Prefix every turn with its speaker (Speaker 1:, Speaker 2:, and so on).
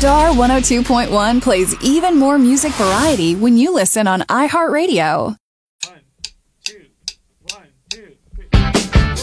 Speaker 1: Star 102.1 plays even more music variety when you listen on iHeartRadio.